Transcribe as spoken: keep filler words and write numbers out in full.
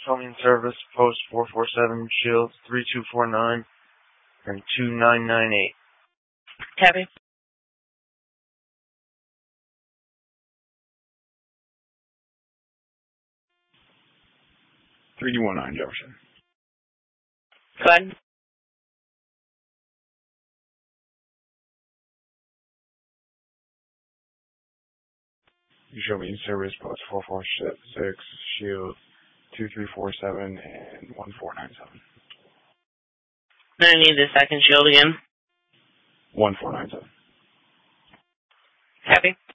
Show me in service, post four four seven, shield three two four nine and two nine nine eight. Copy. three two one nine Jefferson. Go ahead. You show me in service, post four four six, shield two three four seven and one four nine seven. I need the second shield again. one four nine seven. Copy.